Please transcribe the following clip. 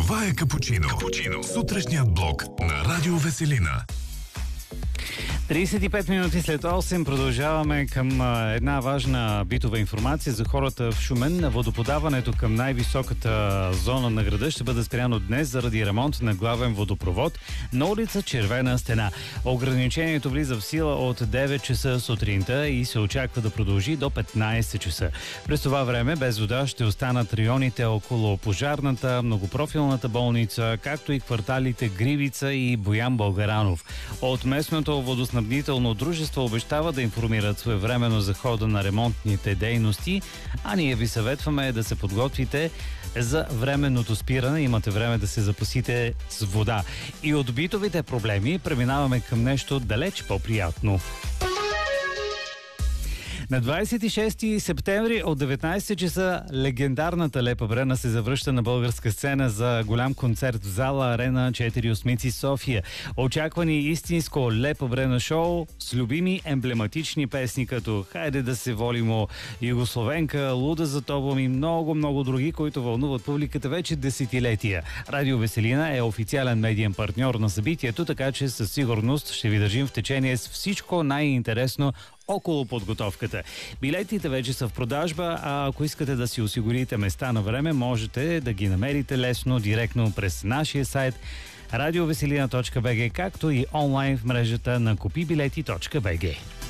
Това е Капучино. Сутрешният блок на Радио Веселина. 35 минути след 8 продължаваме към една важна битова информация за хората в Шумен. Водоподаването към най-високата зона на града ще бъде спряно днес заради ремонт на главен водопровод на улица Червена стена. Ограничението влиза в сила от 9 часа сутринта и се очаква да продължи до 15 часа. През това време без вода ще останат районите около Пожарната, многопрофилната болница, както и кварталите Гривица и Боян Българанов. От местното водоснабдително дружество обещава да информират своевременно за хода на ремонтните дейности, а ние ви съветваме да се подготвите за временното спиране. Имате време да се запасите с вода. И от битовите проблеми преминаваме към нещо далеч по-приятно. На 26 септември от 19 часа легендарната Лепа Брена се завръща на българска сцена за голям концерт в зала Арена 4 Осмици София. Очаквани истинско Лепа Брена шоу с любими емблематични песни като "Хайде да се волимо", "Югословенка", "Луда за тобом" и много други, които вълнуват публиката вече десетилетия. Радио Веселина е официален медиен партньор на събитието, така че със сигурност ще ви държим в течение с всичко най-интересно около подготовката. Билетите вече са в продажба, а ако искате да си осигурите места на време, можете да ги намерите лесно, директно през нашия сайт radiovеселина.bg, както и онлайн в мрежата на kupibileti.bg.